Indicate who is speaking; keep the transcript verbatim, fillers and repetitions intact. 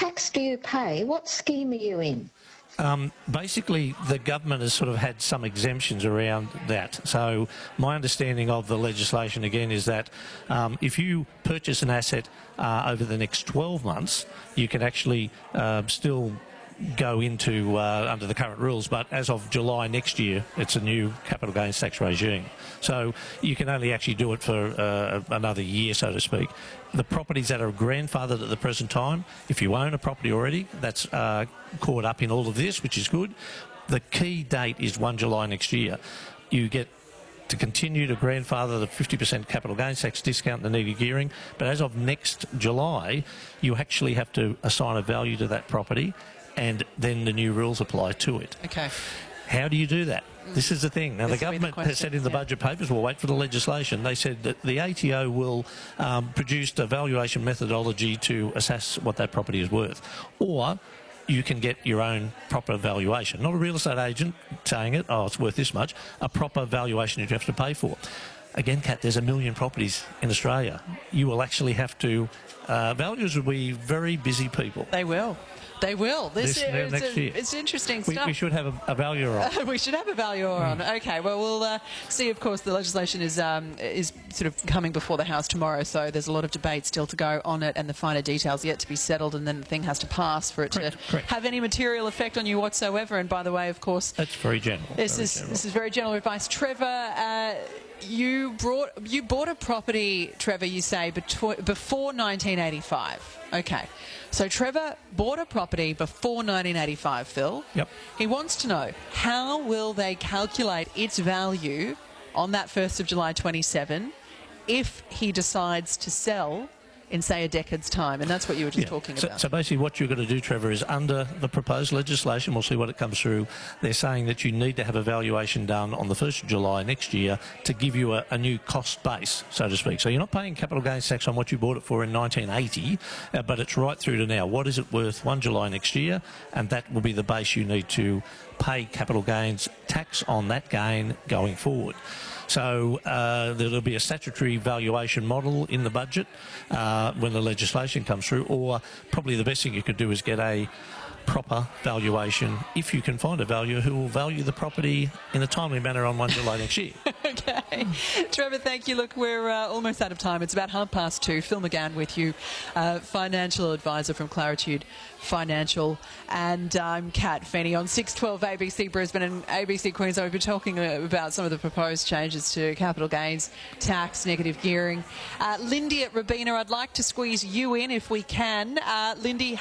Speaker 1: tax do you pay? What scheme are you in?
Speaker 2: Um, basically, the government has sort of had some exemptions around that. So my understanding of the legislation, again, is that um, if you purchase an asset uh, over the next twelve months, you can actually uh, still go into uh, under the current rules, but as of July next year, it's a new capital gains tax regime. So you can only actually do it for uh, another year, so to speak. The properties that are grandfathered at the present time, if you own a property already, that's uh, caught up in all of this, which is good. The key date is the first of July next year. You get to continue to grandfather the fifty percent capital gains tax discount and the needed gearing, but as of next July, you actually have to assign a value to that property, and then the new rules apply to it.
Speaker 3: Okay.
Speaker 2: How do you do that? This is the thing. Now,
Speaker 3: This
Speaker 2: the
Speaker 3: will be the
Speaker 2: government
Speaker 3: question,
Speaker 2: has said in the
Speaker 3: yeah.
Speaker 2: budget papers, we'll wait for the legislation, they said that the A T O will um, produce a valuation methodology to assess what that property is worth. Or you can get your own proper valuation. Not a real estate agent saying it, oh, it's worth this much, a proper valuation that you have to pay for. Again, Kat, there's a million properties in Australia. You will actually have to... Uh, valuers will be very busy people.
Speaker 3: They will. They will. This,
Speaker 2: This,
Speaker 3: is
Speaker 2: next
Speaker 3: a,
Speaker 2: year.
Speaker 3: It's interesting
Speaker 2: We,
Speaker 3: stuff.
Speaker 2: we should have a, a valuer on.
Speaker 3: We should have a valuer on. Okay, well, we'll uh, see. Of course, the legislation is um, is sort of coming before the House tomorrow, so there's a lot of debate still to go on it, and the finer details yet to be settled, and then the thing has to pass for it
Speaker 2: Correct,
Speaker 3: to
Speaker 2: correct.
Speaker 3: have any material effect on you whatsoever. And by the way, of course,
Speaker 2: That's very general.
Speaker 3: this
Speaker 2: very
Speaker 3: is
Speaker 2: general.
Speaker 3: this is very general advice. Trevor, uh, you brought you bought a property, Trevor. You say betw- before nineteen eighty-five. Okay, so Trevor bought a property before nineteen eighty-five, Phil.
Speaker 2: Yep.
Speaker 3: He wants to know, how will they calculate its value on that first of July twenty-seven if he decides to sell in, say, a decade's time? And that's what you were just
Speaker 2: Yeah.
Speaker 3: talking
Speaker 2: so,
Speaker 3: about.
Speaker 2: So basically what you're going to do, Trevor, is under the proposed legislation, we'll see what it comes through, they're saying that you need to have a valuation done on the first of July next year to give you a, a new cost base, so to speak. So you're not paying capital gains tax on what you bought it for in nineteen eighty, uh, but it's right through to now. What is it worth first of July next year? And that will be the base you need to pay capital gains tax on that gain going forward. So uh, there'll be a statutory valuation model in the budget uh, when the legislation comes through, or probably the best thing you could do is get a proper valuation, if you can find a valuer who will value the property in a timely manner on first of July next year.
Speaker 3: Okay. Trevor, thank you. Look, we're uh, almost out of time. It's about half past two. Phil McGann with you, uh, financial advisor from Claritude Financial. And I'm Kat Feeney on six twelve A B C Brisbane and A B C Queensland. We've been talking about some of the proposed changes to capital gains tax, negative gearing. Uh, Lindy at Robina, I'd like to squeeze you in if we can. Uh, Lindy,